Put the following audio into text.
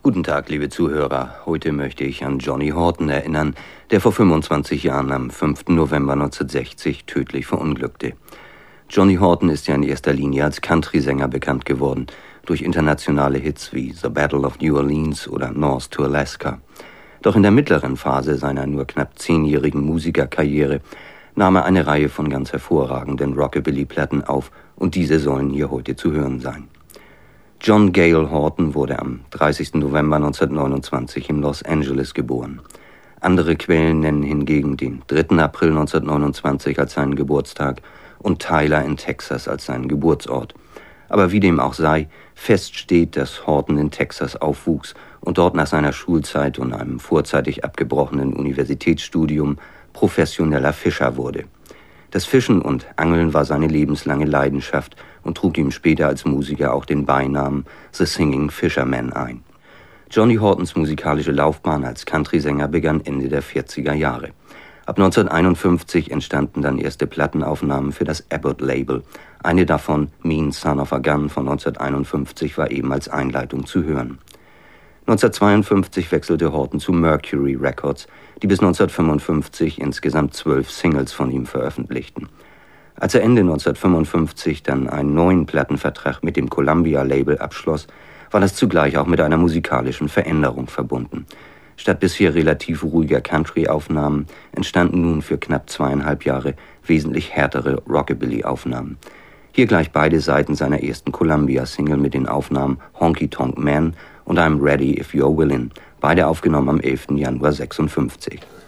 Guten Tag, liebe Zuhörer. Heute möchte ich an Johnny Horton erinnern, der vor 25 Jahren am 5. November 1960 tödlich verunglückte. Johnny Horton ist ja in erster Linie als Country-Sänger bekannt geworden, durch internationale Hits wie The Battle of New Orleans oder North to Alaska. Doch in der mittleren Phase seiner nur knapp 10-jährigen Musikerkarriere nahm er eine Reihe von ganz hervorragenden Rockabilly-Platten auf und diese sollen hier heute zu hören sein. John Gale Horton wurde am 30. November 1929 in Los Angeles geboren. Andere Quellen nennen hingegen den 3. April 1929 als seinen Geburtstag und Tyler in Texas als seinen Geburtsort. Aber wie dem auch sei, fest steht, dass Horton in Texas aufwuchs und dort nach seiner Schulzeit und einem vorzeitig abgebrochenen Universitätsstudium professioneller Fischer wurde. Das Fischen und Angeln war seine lebenslange Leidenschaft und trug ihm später als Musiker auch den Beinamen The Singing Fisherman ein. Johnny Hortons musikalische Laufbahn als Country-Sänger begann Ende der 40er Jahre. Ab 1951 entstanden dann erste Plattenaufnahmen für das Abbott-Label. Eine davon, Mean Son of a Gun von 1951, war eben als Einleitung zu hören. 1952 wechselte Horton zu Mercury Records, die bis 1955 insgesamt 12 Singles von ihm veröffentlichten. Als er Ende 1955 dann einen neuen Plattenvertrag mit dem Columbia-Label abschloss, war das zugleich auch mit einer musikalischen Veränderung verbunden. Statt bisher relativ ruhiger Country-Aufnahmen entstanden nun für knapp 2,5 Jahre wesentlich härtere Rockabilly-Aufnahmen. Hier gleich beide Seiten seiner ersten Columbia-Single mit den Aufnahmen Honky Tonk Man und I'm Ready If You're Willin', beide aufgenommen am 11. Januar 1956.